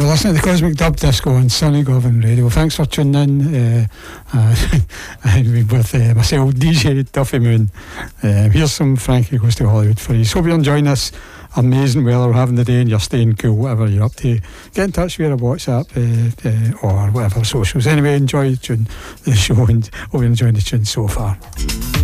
listening to the Cosmic Dub Disco on Sonny Govan Radio. Thanks for tuning in. With myself, DJ Duffy Moon. Here's some Frankie Goes to Hollywood for you. Hope you're enjoying this amazing weather we're having today and you're staying cool, whatever you're up to. Get in touch via WhatsApp or whatever socials. Anyway, enjoy the show and hope you're enjoying the tune so far.